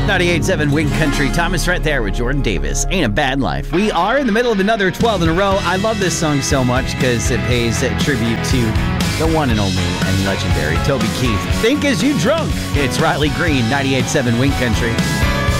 98.7 Wing Country. Thomas right there with Jordan Davis. Ain't a Bad Life. We are in the middle of another 12 in a row. I love this song so much because it pays a tribute to the one and only and legendary Toby Keith. Think As You Drunk. It's Riley Green, 98.7 Wing Country.